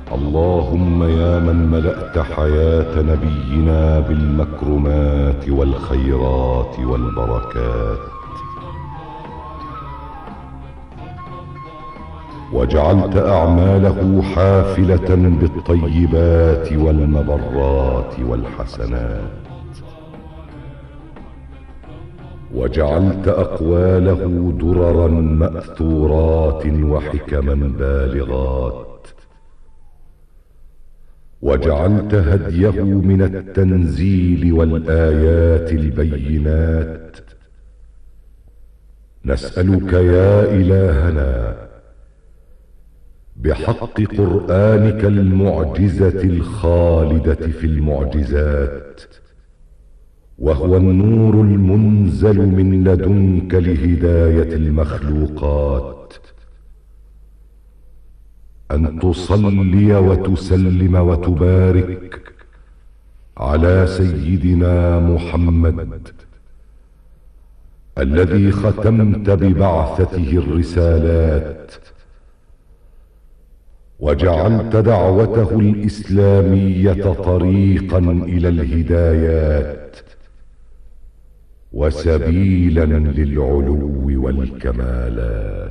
اللهم يا من ملأت حياة نبينا بالمكرمات والخيرات والبركات، وجعلت أعماله حافلة بالطيبات والمبرات والحسنات، وجعلت أقواله دررا مأثورات وحكما بالغات، وجعلت هديه من التنزيل والآيات البينات. نسألك يا إلهنا بحق قرآنك المعجزة الخالدة في المعجزات، وهو النور المنزل من لدنك لهداية المخلوقات، أن تصلي وتسلم وتبارك على سيدنا محمد الذي ختمت ببعثته الرسالات، وجعلت دعوته الإسلامية طريقا إلى الهدايات وسبيلا للعلو والكمالات.